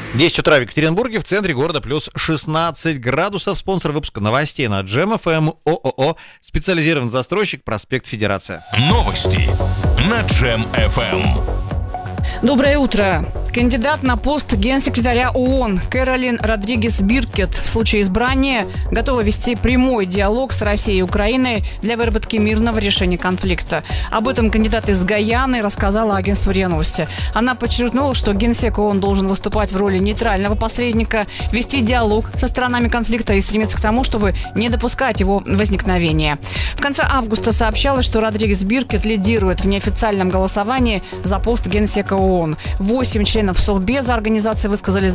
10 утра в Екатеринбурге, в центре города плюс 16 градусов. Спонсор выпуска новостей на Джем ФМ ООО «Специализированный застройщик», проспект Федерация. Новости на Джем ФМ. Доброе утро. Кандидат на пост генсекретаря ООН Кэролин Родригес Биркет в случае избрания готова вести прямой диалог с Россией и Украиной для выработки мирного решения конфликта. Об этом кандидат из Гайаны рассказала агентству РИА Новости. Она подчеркнула, что генсек ООН должен выступать в роли нейтрального посредника, вести диалог со сторонами конфликта и стремиться к тому, чтобы не допускать его возникновения. В конце августа сообщалось, что Родригес Биркет лидирует в неофициальном голосовании за пост генсека ООН. 8 членов Совбеза организации высказали